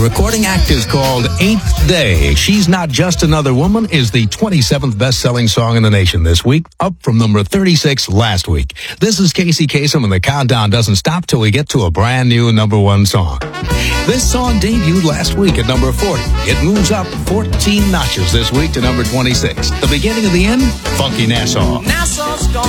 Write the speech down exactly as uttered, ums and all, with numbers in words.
Recording act is called Eighth Day. She's Not Just Another Woman is the twenty-seventh best-selling song in the nation this week, up from number thirty-six last week. This is Casey Kasem, and the countdown doesn't stop till we get to a brand new number one song. This song debuted last week at number forty. It moves up fourteen notches this week to number twenty-six. The beginning of the end, Funky Nassau. Nassau's gone.